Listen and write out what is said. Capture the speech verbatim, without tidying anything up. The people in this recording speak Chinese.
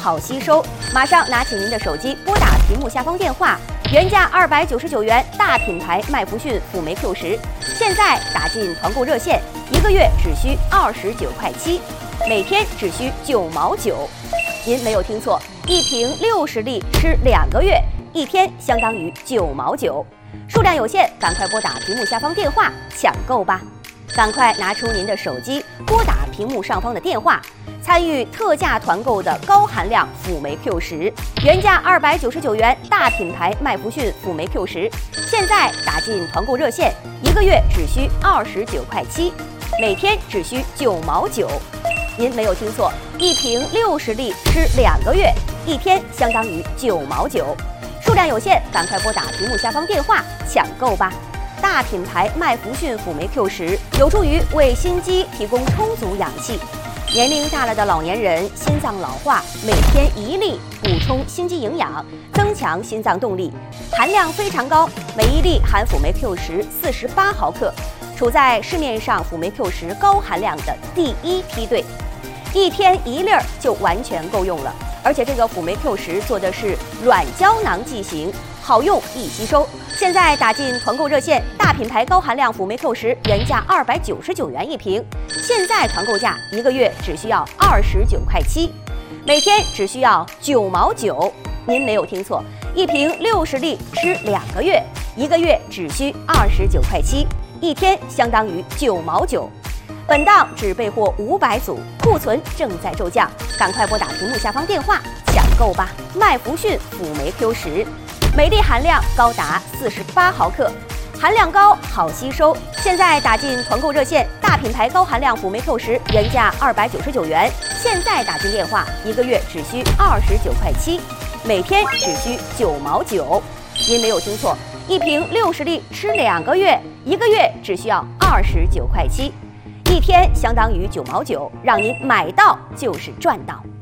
好吸收，马上拿起您的手机，拨打屏幕下方电话，原价二百九十九元，大品牌麦弗逊辅酶 Q 十，现在打进团购热线，一个月只需二十九块七，每天只需九毛九。您没有听错，一瓶六十粒吃两个月，一天相当于九毛九。数量有限，赶快拨打屏幕下方电话抢购吧！赶快拿出您的手机，拨打屏幕上方的电话，参与特价团购的高含量辅酶 Q 十，原价二百九十九元，大品牌麦弗逊辅酶 Q 十，现在打进团购热线，一个月只需二十九块七，每天只需九毛九。您没有听错，一瓶六十粒吃两个月，一天相当于九毛九。数量有限，赶快拨打屏幕下方电话抢购吧！大品牌麦弗逊辅酶 Q 十有助于为心肌提供充足氧气。年龄大了的老年人心脏老化，每天一粒补充心肌营养，增强心脏动力，含量非常高，每一粒含辅酶 Q 十四十八毫克，处在市面上辅酶 Q 十高含量的第一梯队，一天一粒儿就完全够用了。而且这个辅酶 Q 十做的是软胶囊剂型，好用易吸收。现在打进团购热线，大品牌高含量辅酶 Q 十原价二百九十九元一瓶，现在团购价一个月只需要二十九块七，每天只需要九毛九。您没有听错，一瓶六十粒吃两个月，一个月只需二十九块七，一天相当于九毛九。本档只备货五百组，库存正在骤降，赶快拨打屏幕下方电话抢购吧！麦弗逊辅酶 Q 十，每粒含量高达四十八毫克，含量高，好吸收。现在打进团购热线，大品牌高含量辅酶 Q 十原价二百九十九元，现在打进电话，一个月只需二十九块七，每天只需九毛九。您没有听错，一瓶六十粒吃两个月，一个月只需要二十九块七。一天相当于九毛九，让您买到就是赚到。